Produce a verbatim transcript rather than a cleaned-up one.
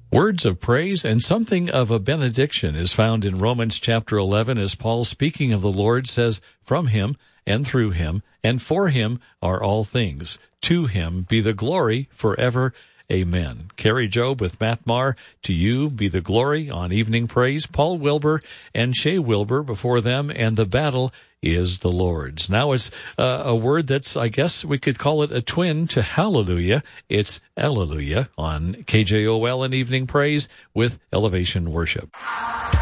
Words of praise and something of a benediction is found in Romans chapter eleven as Paul, speaking of the Lord, says, "From him and through him and for him are all things. To him be the glory forever. Amen." Carrie Job with Matt Maher, to you be the glory on Evening Praise. Paul Wilbur and Shay Wilbur before them, and the battle is the Lord's. Now it's uh, a word that's, I guess we could call it a twin to hallelujah. It's Alleluia on K J O L and Evening Praise with Elevation Worship.